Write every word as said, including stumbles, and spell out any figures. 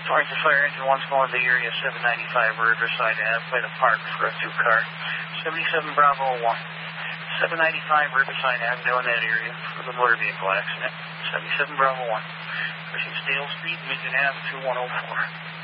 Orange Fire Engine one's going to the area seven ninety-five Riverside Ave by the park for a two car. seventy-seven Bravo one. seven ninety-five Riverside Avenue in that area for the motor vehicle accident. seventy-seven Bravo one. Pushing Steel Street, Midget Ave two one oh four.